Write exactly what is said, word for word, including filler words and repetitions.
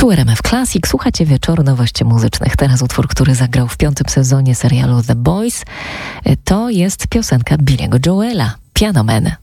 Tu R M F Classic, słuchacie wieczoru nowości muzycznych. Teraz utwór, który zagrał w piątym sezonie serialu The Boys, to jest piosenka Billy'ego Joela, Piano Man.